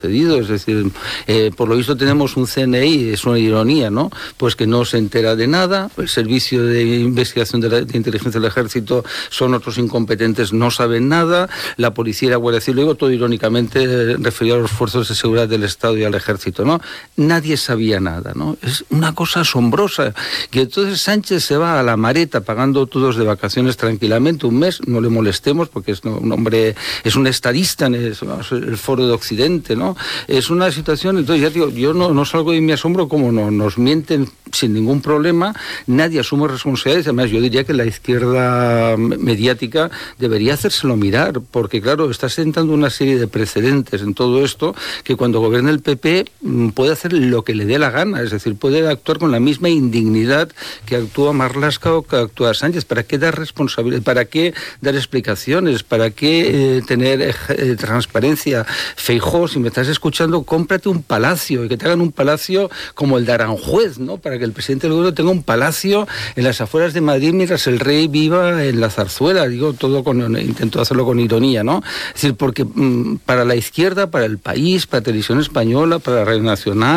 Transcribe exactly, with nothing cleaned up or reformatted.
Es decir, eh, por lo visto tenemos un C N I, es una ironía, ¿no? Pues que no se entera de nada, el servicio de investigación de, la, de inteligencia del ejército son otros incompetentes, no saben nada, la policía y la Guardia Civil, luego todo irónicamente eh, referido a los fuerzas de seguridad del Estado y al ejército, ¿no? Nadie sabía nada, ¿no? Es una cosa asombrosa, que entonces Sánchez se va a la Mareta pagando todos de vacaciones tranquilamente, un mes, no le molestemos porque es un hombre, es un estadista en el, el Foro de Occidente, ¿no? Es una situación, entonces ya digo, yo no, no salgo de mi asombro como no, nos mienten sin ningún problema, nadie asume responsabilidades, además yo diría que la izquierda mediática debería hacérselo mirar, porque claro, está sentando una serie de precedentes en todo esto, que cuando gobierna el P P puede hacer lo que le dé la gana, es decir, puede actuar con la misma indignidad que actúa Marlaska o que actúa Sánchez. ¿Para qué dar responsabilidad? ¿Para qué dar explicaciones? ¿Para qué eh, tener eh, transparencia? Feijóo, si me estás escuchando, cómprate un palacio y que te hagan un palacio como el de Aranjuez, ¿no? Para que el presidente del gobierno tenga un palacio en las afueras de Madrid mientras el rey viva en la zarzuela. Digo, todo con, intento hacerlo con ironía, ¿no? Es decir, porque mmm, para la izquierda, para el país, para Televisión Española, para la Radio Nacional,